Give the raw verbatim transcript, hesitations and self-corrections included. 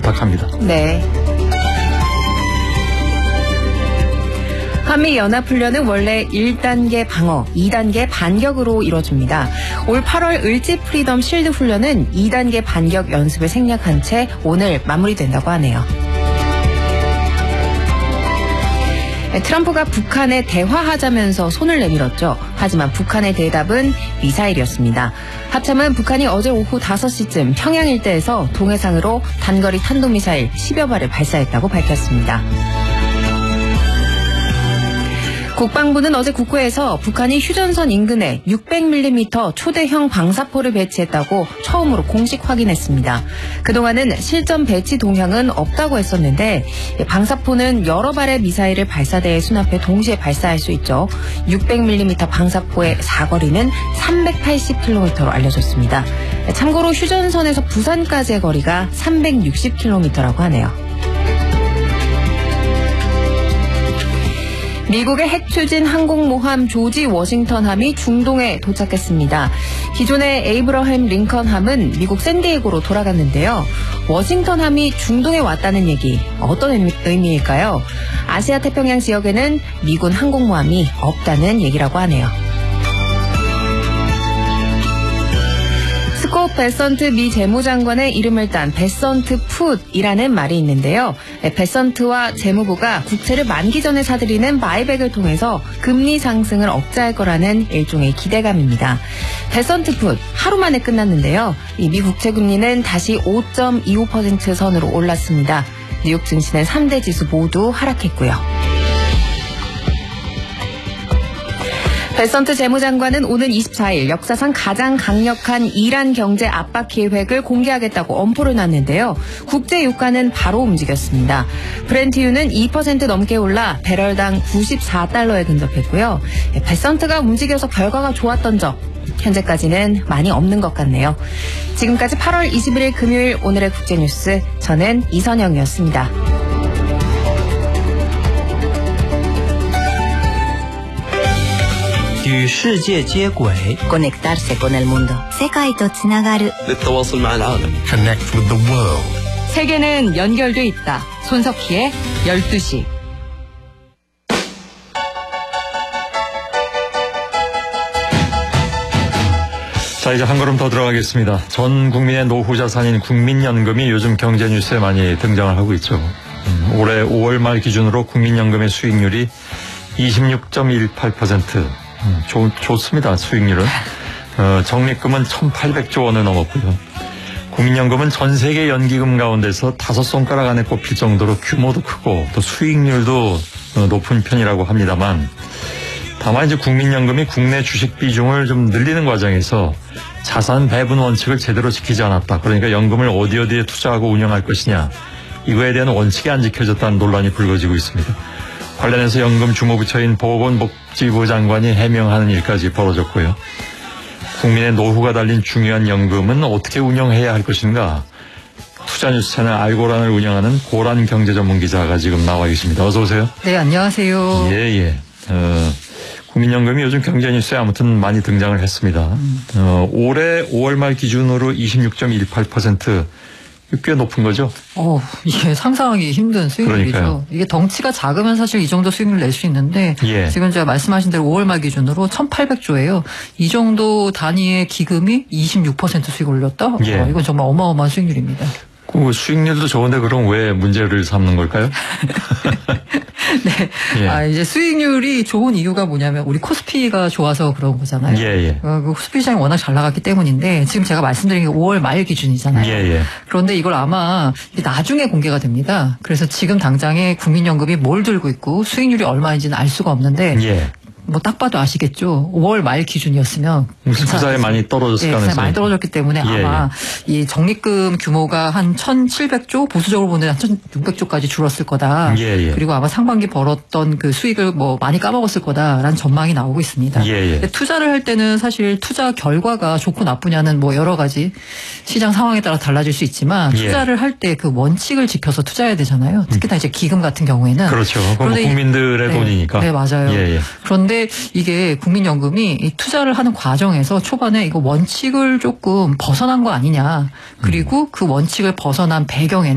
부탁합니다. 네. 한미연합훈련은 원래 일 단계 방어, 이 단계 반격으로 이루어집니다. 올 팔월 을지 프리덤 실드 훈련은 이 단계 반격 연습을 생략한 채 오늘 마무리된다고 하네요. 트럼프가 북한에 대화하자면서 손을 내밀었죠. 하지만 북한의 대답은 미사일이었습니다. 합참은 북한이 어제 오후 다섯 시쯤 평양 일대에서 동해상으로 단거리 탄도미사일 십여 발을 발사했다고 밝혔습니다. 국방부는 어제 국회에서 북한이 휴전선 인근에 육백 밀리미터 초대형 방사포를 배치했다고 처음으로 공식 확인했습니다. 그동안은 실전 배치 동향은 없다고 했었는데 방사포는 여러 발의 미사일을 발사대에 수납해 동시에 발사할 수 있죠. 육백 밀리미터 방사포의 사거리는 삼백팔십 킬로미터로 알려졌습니다. 참고로 휴전선에서 부산까지의 거리가 삼백육십 킬로미터라고 하네요. 미국의 핵추진 항공모함 조지 워싱턴함이 중동에 도착했습니다. 기존의 에이브러햄 링컨함은 미국 샌디에고로 돌아갔는데요. 워싱턴함이 중동에 왔다는 얘기 어떤 의미, 의미일까요? 아시아 태평양 지역에는 미군 항공모함이 없다는 얘기라고 하네요. 스콧 베선트 미 재무장관의 이름을 딴 베선트 풋이라는 말이 있는데요. 베선트와 재무부가 국채를 만기 전에 사들이는 바이백을 통해서 금리 상승을 억제할 거라는 일종의 기대감입니다. 베선트 풋 하루 만에 끝났는데요. 이 미 국채 금리는 다시 오 점 이오 퍼센트 선으로 올랐습니다. 뉴욕 증시는 삼 대 지수 모두 하락했고요. 베선트 재무장관은 오는 이십사일 역사상 가장 강력한 이란 경제 압박 계획을 공개하겠다고 엄포를 놨는데요. 국제 유가는 바로 움직였습니다. 브렌트유는 이 퍼센트 넘게 올라 배럴당 구십사 달러에 근접했고요. 베선트가 움직여서 결과가 좋았던 적 현재까지는 많이 없는 것 같네요. 지금까지 팔월 이십일일 금요일 오늘의 국제뉴스, 저는 이선영이었습니다. 与世界接轨 conectarse con el mundo 世界とつながる للتواصل مع العالم Connect with the world. 세계는 연결돼 있다. 손석희의 열두 시. 자, 이제 한 걸음 더 들어가겠습니다. 전 국민의 노후 자산인 국민연금이 요즘 경제 뉴스에 많이 등장을 하고 있죠. 음, 올해 오월 말 기준으로 국민연금의 수익률이 이십육 점 일팔 퍼센트. 음, 좋, 좋습니다. 수익률은. 어, 적립금은 천팔백조 원을 넘었고요. 국민연금은 전 세계 연기금 가운데서 다섯 손가락 안에 꼽힐 정도로 규모도 크고 또 수익률도 어, 높은 편이라고 합니다만, 다만 이제 국민연금이 국내 주식 비중을 좀 늘리는 과정에서 자산 배분 원칙을 제대로 지키지 않았다. 그러니까 연금을 어디 어디에 투자하고 운영할 것이냐, 이거에 대한 원칙이 안 지켜졌다는 논란이 불거지고 있습니다. 관련해서 연금 주무부처인 보건복지부 장관이 해명하는 일까지 벌어졌고요. 국민의 노후가 달린 중요한 연금은 어떻게 운영해야 할 것인가? 투자뉴스 채널 알고란을 운영하는 고란 경제전문기자가 지금 나와 계십니다. 어서 오세요. 네, 안녕하세요. 예, 예. 어, 국민연금이 요즘 경제뉴스에 아무튼 많이 등장을 했습니다. 음. 어, 올해 오월 말 기준으로 이십육 점 일팔 퍼센트. 꽤 높은 거죠? 어, 이게 상상하기 힘든 수익률이죠. 그러니까요. 이게 덩치가 작으면 사실 이 정도 수익률을 낼 수 있는데, 예. 지금 제가 말씀하신 대로 오월 말 기준으로 천팔백조예요. 이 정도 단위의 기금이 이십육 퍼센트 수익을 올렸다? 예. 어, 이건 정말 어마어마한 수익률입니다. 그 수익률도 좋은데 그럼 왜 문제를 삼는 걸까요? 네. 예. 아, 이제 수익률이 좋은 이유가 뭐냐면 우리 코스피가 좋아서 그런 거잖아요. 예, 예. 어, 그 코스피 시장이 워낙 잘 나갔기 때문인데 지금 제가 말씀드린 게 오월 말 기준이잖아요. 예, 예. 그런데 이걸 아마 나중에 공개가 됩니다. 그래서 지금 당장에 국민연금이 뭘 들고 있고 수익률이 얼마인지는 알 수가 없는데 예. 뭐 딱 봐도 아시겠죠. 오월 말 기준이었으면 투자에 많이 떨어졌을 네, 가능성이 많이 떨어졌기 때문에 예, 아마 예. 이 적립금 규모가 한 천칠백조, 보수적으로 보면 한 천육백조까지 줄었을 거다. 예, 예. 그리고 아마 상반기 벌었던 그 수익을 뭐 많이 까먹었을 거다라는 전망이 나오고 있습니다. 예, 예. 투자를 할 때는 사실 투자 결과가 좋고 나쁘냐는 뭐 여러 가지 시장 상황에 따라 달라질 수 있지만 투자를 예. 할 때 그 원칙을 지켜서 투자해야 되잖아요. 특히나 이제 기금 같은 경우에는 그렇죠. 그건 국민들의 네, 돈이니까. 네, 맞아요. 예, 예. 그런데 이게 국민연금이 이 투자를 하는 과정에서 초반에 이거 원칙을 조금 벗어난 거 아니냐. 그리고 그 원칙을 벗어난 배경에는